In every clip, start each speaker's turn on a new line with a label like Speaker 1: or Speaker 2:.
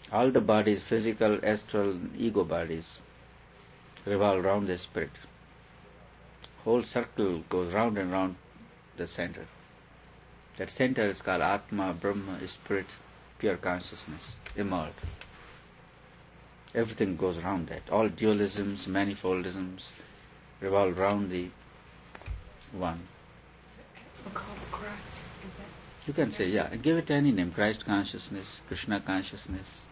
Speaker 1: All the bodies, physical, astral, ego bodies, revolve around the spirit. Whole circle goes round and round the center. That center is called Atma, Brahma, spirit, pure consciousness, immortal. Everything goes around that. All dualisms, manifoldisms revolve around the one.
Speaker 2: We call it Christ. Is that?
Speaker 1: You can say, yeah, give it any name. Christ consciousness, Krishna consciousness.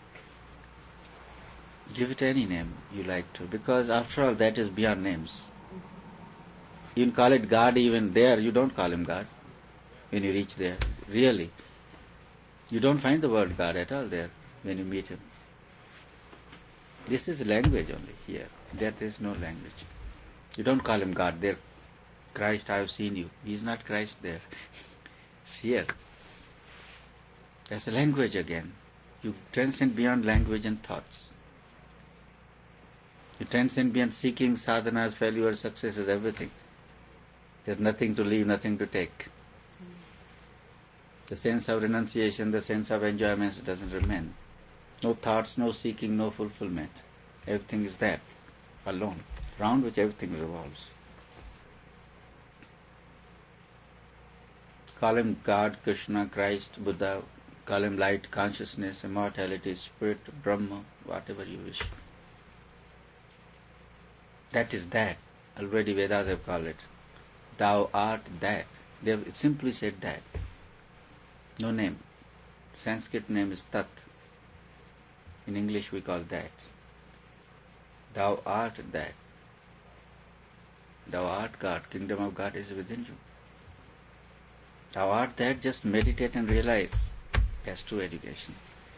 Speaker 1: Give it any name you like to, because after all that is beyond names. You can call it God even there, you don't call him God when you reach there. Really. You don't find the word God at all there when you meet him. This is language only here. There is no language. You don't call him God there. Christ, I have seen you. He is not Christ there. It's here. That's a language again. You transcend beyond language and thoughts. You transcend beyond seeking, sadhanas, failures, successes, everything. There's nothing to leave, nothing to take. The sense of renunciation, the sense of enjoyment doesn't remain. No thoughts, no seeking, no fulfillment. Everything is that, alone, around which everything revolves. Call him God, Krishna, Christ, Buddha, call him light, consciousness, immortality, spirit, Brahma, whatever you wish. That is that. Already Vedas have called it. Thou art that. They have simply said that. No name. Sanskrit name is Tat. In English we call that. Thou art that. Thou art God. Kingdom of God is within you. Thou art that. Just meditate and realize. That's true education.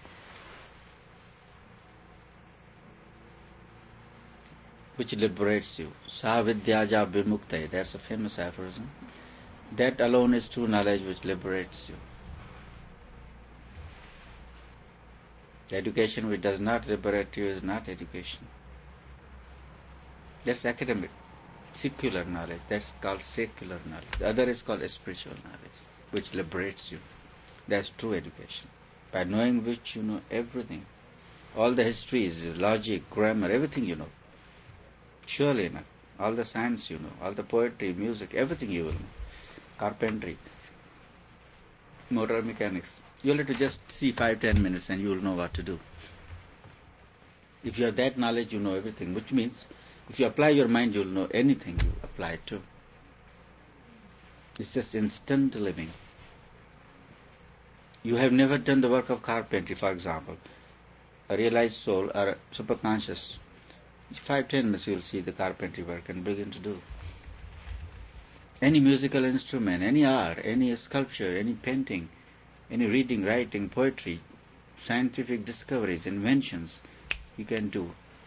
Speaker 1: Which liberates you. Sa vidyaja vimukta. That's a famous aphorism. That alone is true knowledge which liberates you. The education which does not liberate you is not education. That's academic, secular knowledge. That's called secular knowledge. The other is called spiritual knowledge, which liberates you. That's true education. By knowing which you know everything. All the histories, logic, grammar, everything you know. Surely enough. All the science you know, all the poetry, music, everything you will know. Carpentry, motor mechanics. You'll have to just see 5-10 minutes and you will know what to do. If you have that knowledge, you know everything, which means if you apply your mind, you'll know anything you apply it to. It's just instant living. You have never done the work of carpentry, for example. A realized soul or a superconscious. 5-10 minutes you will see the carpentry work and begin to do. Any musical instrument, any art, any sculpture, any painting, any reading, writing, poetry, scientific discoveries, inventions, you can do.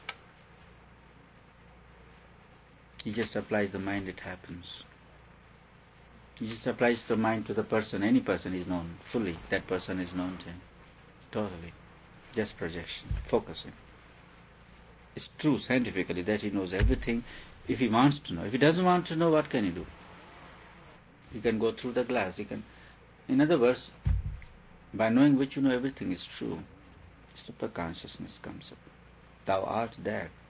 Speaker 1: He just applies the mind, it happens. He just applies the mind to the person. Any person is known fully. That person is known to him. Totally. Just projection, focusing. It's true scientifically that he knows everything if he wants to know. If he doesn't want to know, what can he do? He can go through the glass. He can. In other words, by knowing which you know everything is true, super consciousness comes up. Thou art that.